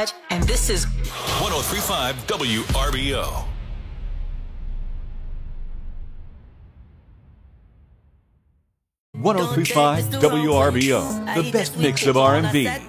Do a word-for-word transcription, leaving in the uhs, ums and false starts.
much, and this is one oh three point five W R B O. one oh three point five W R B O, the best mix of R and B.